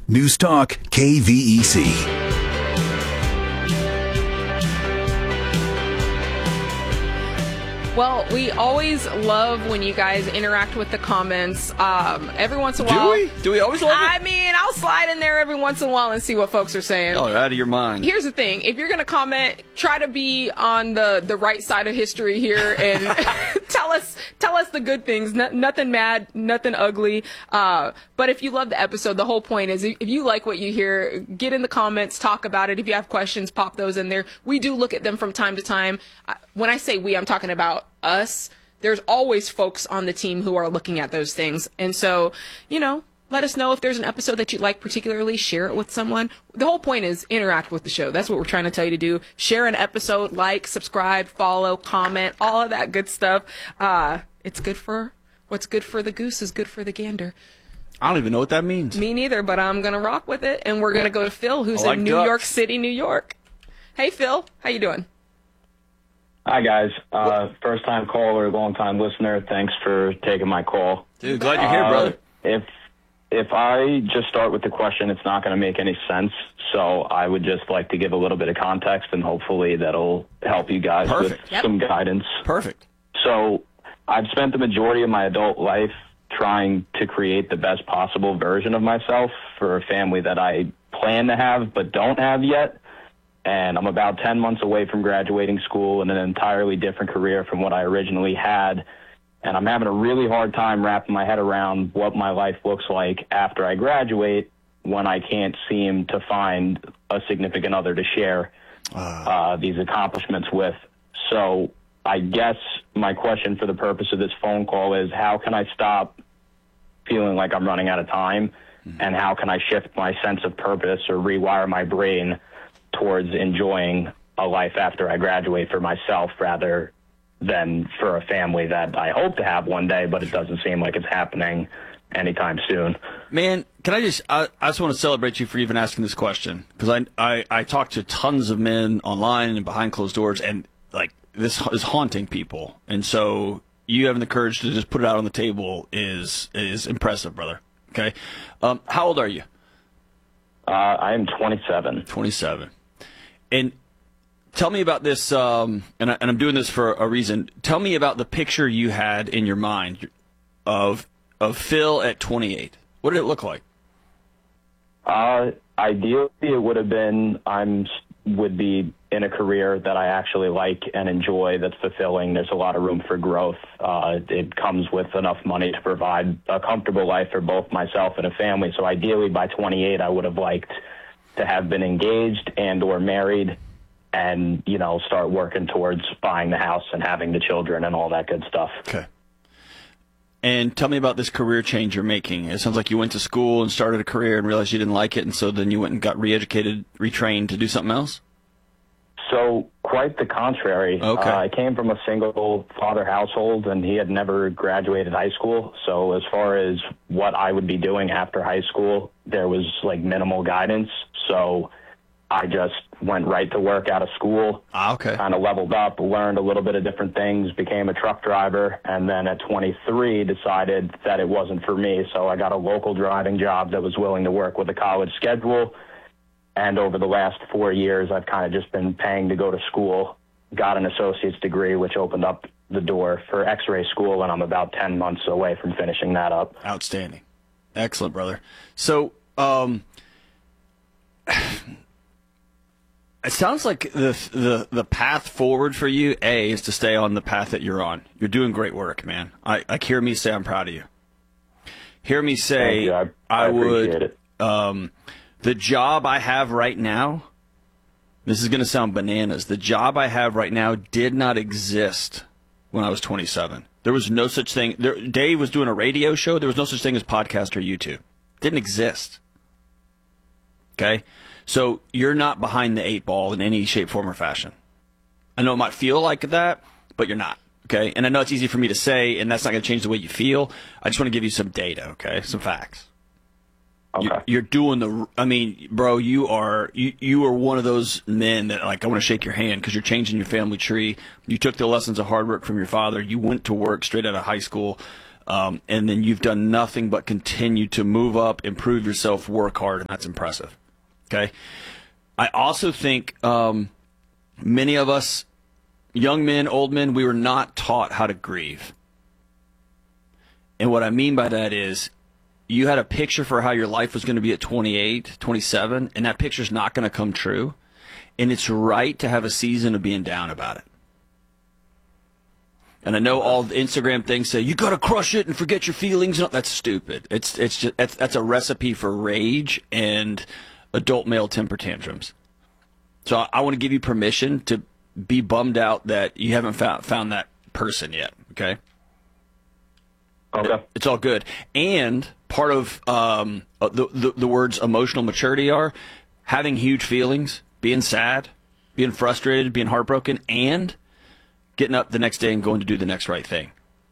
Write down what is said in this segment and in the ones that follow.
News Talk KVEC. Well, we always love when you guys interact with the comments. Every once in a while. Do we? Do we always love it? I mean, I'll slide in there every once in a while and see what folks are saying. Oh, out of your mind. Here's the thing. If you're going to comment, try to be on the right side of history here and tell us the good things. Nothing mad, nothing ugly. But if you love the episode, the whole point is if you like what you hear, get in the comments, talk about it. If you have questions, pop those in there. We do look at them from time to time. When I say we, I'm talking about us. There's always folks on the team who are looking at those things. And so, let us know if there's an episode that you like particularly. Share it with someone. The whole point is interact with the show. That's what we're trying to tell you to do. Share an episode, like, subscribe, follow, comment, all of that good stuff. It's good for what's good for the goose is good for the gander. I don't even know what that means. Me neither, but I'm going to rock with it. And we're going to go to Phil, who's in New York City, New York. Hey, Phil. How you doing? Hi, guys. First-time caller, long-time listener. Thanks for taking my call. Dude, glad you're here, brother. If I just start with the question, it's not going to make any sense. So I would just like to give a little bit of context, and hopefully that'll help you guys with some guidance. Perfect. So I've spent the majority of my adult life trying to create the best possible version of myself for a family that I plan to have but don't have yet. And I'm about 10 months away from graduating school in an entirely different career from what I originally had. And I'm having a really hard time wrapping my head around what my life looks like after I graduate when I can't seem to find a significant other to share these accomplishments with. So I guess my question for the purpose of this phone call is, how can I stop feeling like I'm running out of time? And how can I shift my sense of purpose or rewire my brain towards enjoying a life after I graduate for myself rather than for a family that I hope to have one day, but it doesn't seem like it's happening anytime soon. Man, I just want to celebrate you for even asking this question, because I talk to tons of men online and behind closed doors, and like this is haunting people. And so you having the courage to just put it out on the table is impressive, brother. Okay. How old are you? I am 27. 27. And tell me about this, and I'm doing this for a reason. Tell me about the picture you had in your mind of Phil at 28. What did it look like? Ideally, it would have been would be in a career that I actually like and enjoy, that's fulfilling. There's a lot of room for growth. It comes with enough money to provide a comfortable life for both myself and a family. So ideally, by 28, I would have liked to have been engaged and or married and, start working towards buying the house and having the children and all that good stuff. Okay. And tell me about this career change you're making. It sounds like you went to school and started a career and realized you didn't like it, and so then you went and got re-educated, retrained to do something else? So quite the contrary. Okay. I came from a single father household, and he had never graduated high school. So as far as what I would be doing after high school, there was minimal guidance. So I just went right to work out of school. Okay. Kind of leveled up, learned a little bit of different things, became a truck driver, and then at 23 decided that it wasn't for me. So I got a local driving job that was willing to work with a college schedule. And over the last 4 years, I've kind of just been paying to go to school, got an associate's degree, which opened up the door for X-ray school, and I'm about 10 months away from finishing that up. Outstanding. Excellent, brother. So, it sounds like the path forward for you, is to stay on the path that you're on. You're doing great work, man. Hear me say I'm proud of you. Hear me say I appreciate it. The job I have right now, this is going to sound bananas. The job I have right now did not exist when I was 27. There was no such thing. Dave was doing a radio show. There was no such thing as podcast or YouTube. Didn't exist. Okay? So you're not behind the 8 ball in any shape, form, or fashion. I know it might feel like that, but you're not. Okay? And I know it's easy for me to say, and that's not going to change the way you feel. I just want to give you some data, okay? Some facts. Okay. You're doing bro, you are one of those men that, I want to shake your hand because you're changing your family tree. You took the lessons of hard work from your father. You went to work straight out of high school. And then you've done nothing but continue to move up, improve yourself, work hard, and that's impressive. Okay. I also think many of us, young men, old men, we were not taught how to grieve. And what I mean by that is you had a picture for how your life was going to be at 28, 27, and that picture's not going to come true. And it's right to have a season of being down about it. And I know all the Instagram things say, you got to crush it and forget your feelings. No, that's stupid. It's just, that's a recipe for rage and adult male temper tantrums. So I want to give you permission to be bummed out that you haven't found that person yet. Okay. Okay. It's all good. And part of the words emotional maturity are having huge feelings, being sad, being frustrated, being heartbroken, and getting up the next day and going to do the next right thing.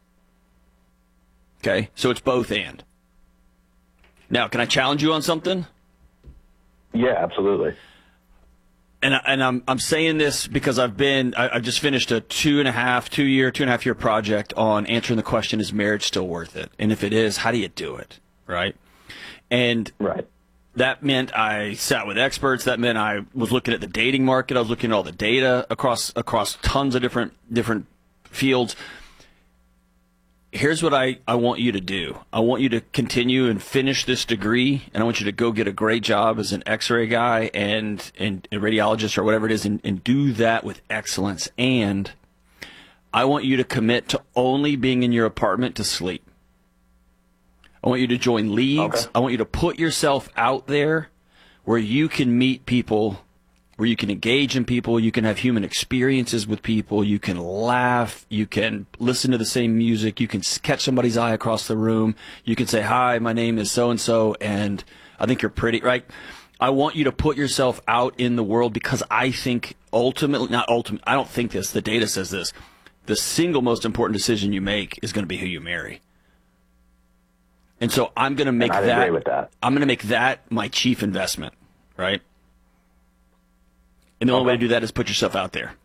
Okay? So it's both and. Now, can I challenge you on something? Yeah, absolutely. And I'm saying this because I just finished a 2.5 year project on answering the question, is marriage still worth it? And if it is, how do you do it? Right? And right. That meant I sat with experts. That meant I was looking at the dating market. I was looking at all the data across tons of different fields. Here's what I want you to do. I want you to continue and finish this degree, and I want you to go get a great job as an X-ray guy and a radiologist or whatever it is, and do that with excellence. And I want you to commit to only being in your apartment to sleep. I want you to join leagues. Okay. I want you to put yourself out there where you can meet people, where you can engage in people, you can have human experiences with people, you can laugh, you can listen to the same music, you can catch somebody's eye across the room, you can say, hi, my name is so-and-so, and I think you're pretty, right? I want you to put yourself out in the world because I think I don't think this, the data says this, the single most important decision you make is going to be who you marry. And so I'm going to make agree with that. I'm going to make that my chief investment, right? And the only way to do that is put yourself out there.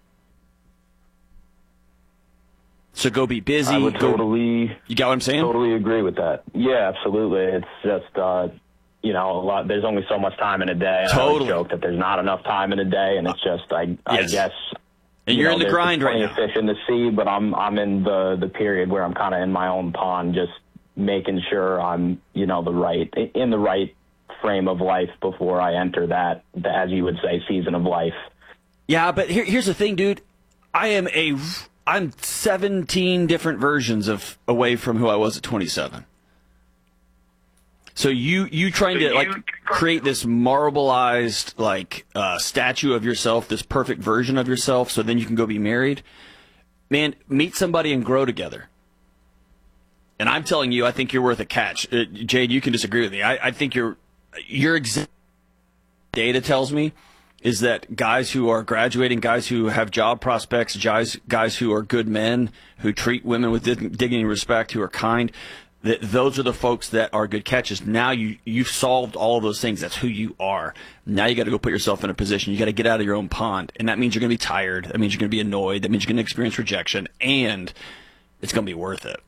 So go be busy. I would totally. You got what I'm saying? Totally agree with that. Yeah, absolutely. It's just a lot. There's only so much time in a day. And Totally. I always joke that there's not enough time in a day, and it's just I guess. And you're in the grind right now. There's plenty of fish in the sea, but I'm in the period where I'm kind of in my own pond, just making sure I'm in the right frame of life before I enter that, as you would say, season of life. Yeah, but here's the thing, dude. I'm 17 different versions away from who I was at 27. So you trying to create this marbleized statue of yourself, this perfect version of yourself, so then you can go be married. Man, meet somebody and grow together. And I'm telling you, I think you're worth a catch. Jade, you can disagree with me. I think your data tells me is that guys who are graduating, guys who have job prospects, guys who are good men, who treat women with dignity and respect, who are kind, that those are the folks that are good catches. Now you've solved all of those things. That's who you are. Now you got to go put yourself in a position. You got to get out of your own pond. And that means you're going to be tired. That means you're going to be annoyed. That means you're going to experience rejection. And it's going to be worth it.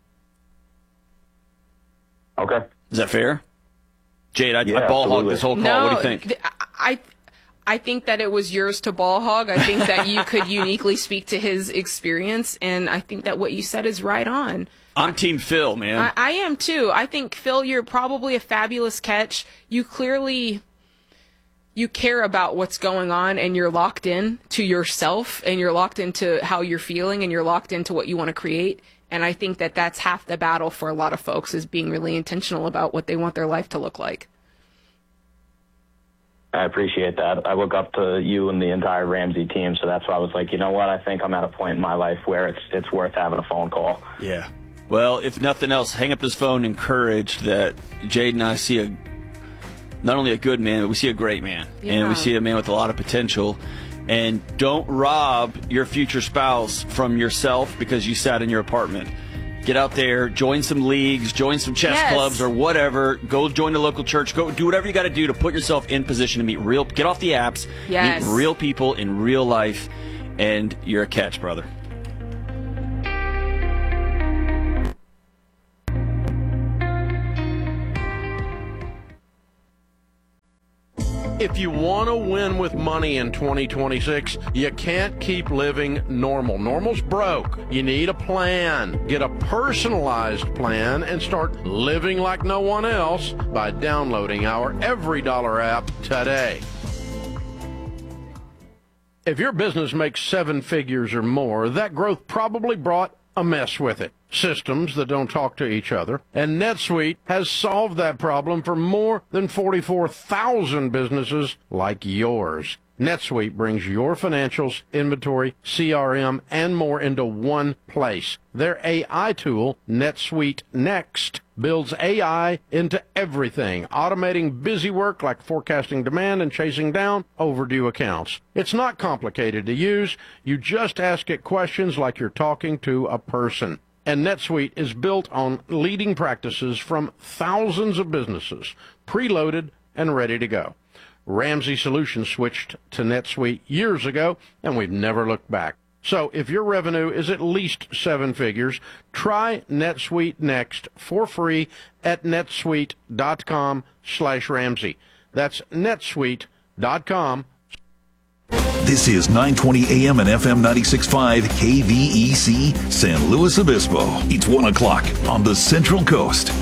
Okay. Is that fair? Jade, I ball absolutely. hogged this whole call. No, What do you think? I think that it was yours to ball hog. I think that you could uniquely speak to his experience, and I think that what you said is right on. I'm Team Phil, man. I am too. I think, Phil, you're probably a fabulous catch. You care about what's going on, and you're locked in to yourself, and you're locked into how you're feeling, and you're locked into what you want to create. And I think that that's half the battle for a lot of folks, is being really intentional about what they want their life to look like. I appreciate that. I look up to you and the entire Ramsey team, so that's why I was like, you know what? I think I'm at a point in my life where it's worth having a phone call. Yeah. Well, if nothing else, hang up this phone encouraged that Jade and I see not only a good man, but we see a great man. Yeah. And we see a man with a lot of potential. And don't rob your future spouse from yourself because you sat in your apartment. Get out there, join some leagues, join some chess clubs or whatever. Go join the local church. Go do whatever you got to do to put yourself in position to meet get off the apps, meet real people in real life, and you're a catch, brother. If you want to win with money in 2026, you can't keep living normal. Normal's broke. You need a plan. Get a personalized plan and start living like no one else by downloading our Every Dollar app today. If your business makes 7 figures or more, that growth probably brought a mess with it. Systems that don't talk to each other. And NetSuite has solved that problem for more than 44,000 businesses like yours. NetSuite brings your financials, inventory, CRM, and more into one place. Their AI tool, NetSuite Next, builds AI into everything, automating busy work like forecasting demand and chasing down overdue accounts. It's not complicated to use. You just ask it questions like you're talking to a person. And NetSuite is built on leading practices from thousands of businesses, preloaded and ready to go. Ramsey Solutions switched to NetSuite years ago, and we've never looked back. So if your revenue is at least 7 figures, try NetSuite Next for free at netsuite.com/Ramsey. That's netsuite.com. This is 920 AM and FM 96.5 KVEC San Luis Obispo. It's 1 o'clock on the Central Coast.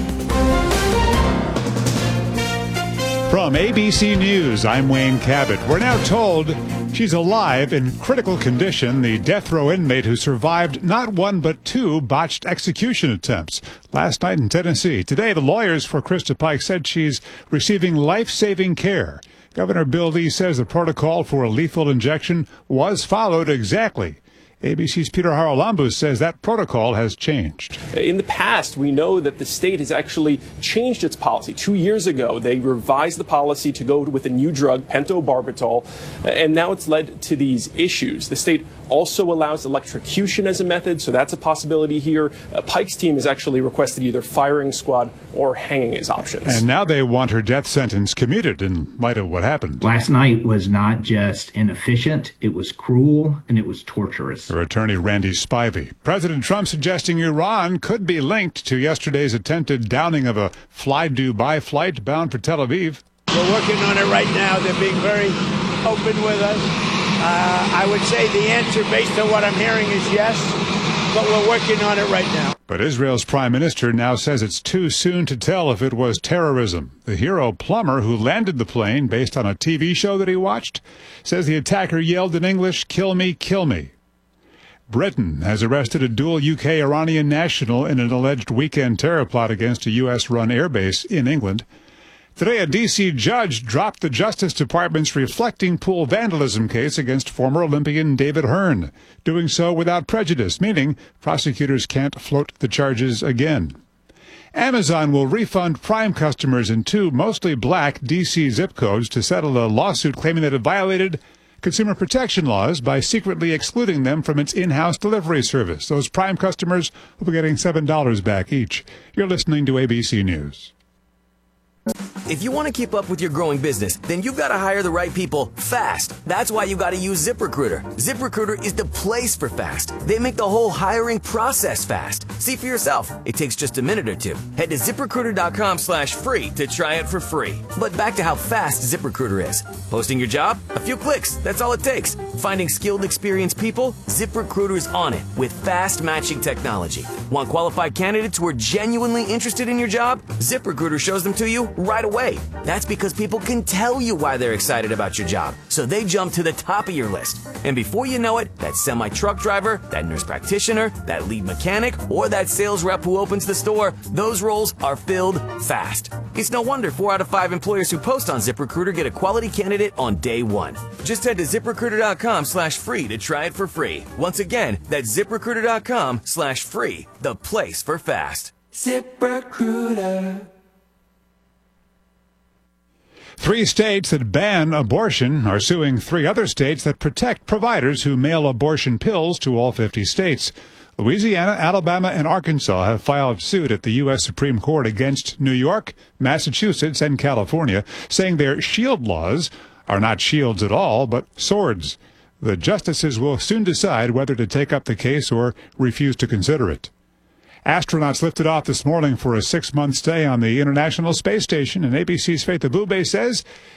From ABC News, I'm Wayne Cabot. We're now told she's alive in critical condition, the death row inmate who survived not one but 2 botched execution attempts last night in Tennessee. Today, the lawyers for Krista Pike said she's receiving life-saving care. Governor Bill Lee says the protocol for a lethal injection was followed exactly. ABC's Peter Haralambous says that protocol has changed. In the past, we know that the state has actually changed its policy. 2 years ago, they revised the policy to go with a new drug, pentobarbital, and now it's led to these issues. The state also allows electrocution as a method, so that's a possibility here. Pike's team has actually requested either firing squad or hanging as options. And now they want her death sentence commuted in light of what happened. Last night was not just inefficient, it was cruel and it was torturous. Her attorney Randy Spivey. President Trump suggesting Iran could be linked to yesterday's attempted downing of a Fly Dubai flight bound for Tel Aviv. We're working on it right now. They're being very open with us. I would say the answer based on what I'm hearing is yes, but we're working on it right now. But Israel's prime minister now says it's too soon to tell if it was terrorism. The hero plumber who landed the plane based on a TV show that he watched says the attacker yelled in English, "Kill me, kill me." Britain has arrested a dual UK-Iranian national in an alleged weekend terror plot against a U.S.-run airbase in England. Today, a D.C. judge dropped the Justice Department's reflecting pool vandalism case against former Olympian David Hearn, doing so without prejudice, meaning prosecutors can't float the charges again. Amazon will refund Prime customers in 2 mostly black D.C. zip codes to settle a lawsuit claiming that it violated consumer protection laws by secretly excluding them from its in-house delivery service. Those Prime customers will be getting $7 back each. You're listening to ABC News. If you want to keep up with your growing business, then you've got to hire the right people fast. That's why you've got to use ZipRecruiter. ZipRecruiter is the place for fast. They make the whole hiring process fast. See for yourself. It takes just a minute or 2. Head to ZipRecruiter.com/free to try it for free. But back to how fast ZipRecruiter is. Posting your job? A few clicks. That's all it takes. Finding skilled, experienced people? ZipRecruiter's on it with fast matching technology. Want qualified candidates who are genuinely interested in your job? ZipRecruiter shows them to you right away. That's because people can tell you why they're excited about your job, so they jump to the top of your list. And before you know it, that semi-truck driver, that nurse practitioner, that lead mechanic, or that sales rep who opens the store, those roles are filled fast. It's no wonder 4 out of 5 employers who post on ZipRecruiter get a quality candidate on day 1. Just head to ZipRecruiter.com/free to try it for free. Once again, that's ZipRecruiter.com/free, the place for fast. ZipRecruiter. 3 states that ban abortion are suing 3 other states that protect providers who mail abortion pills to all 50 states. Louisiana, Alabama, and Arkansas have filed suit at the U.S. Supreme Court against New York, Massachusetts, and California, saying their shield laws are not shields at all, but swords. The justices will soon decide whether to take up the case or refuse to consider it. Astronauts lifted off this morning for a 6-month stay on the International Space Station, and ABC's Faith Abubey says